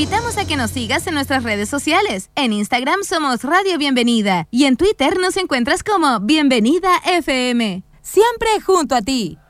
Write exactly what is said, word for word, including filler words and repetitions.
invitamos a que nos sigas en nuestras redes sociales. En Instagram somos Radio Bienvenida y en Twitter nos encuentras como Bienvenida F M. Siempre junto a ti.